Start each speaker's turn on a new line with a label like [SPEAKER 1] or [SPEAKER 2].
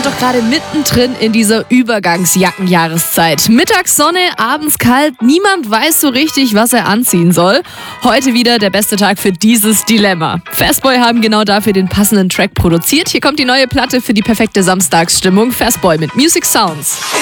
[SPEAKER 1] doch gerade mittendrin in dieser Übergangsjackenjahreszeit. Mittags Sonne, abends kalt, niemand weiß so richtig, was er anziehen soll. Heute wieder der beste Tag für dieses Dilemma. Fastboy haben genau dafür den passenden Track produziert. Hier kommt die neue Platte für die perfekte Samstagsstimmung. Fastboy mit Music Sounds.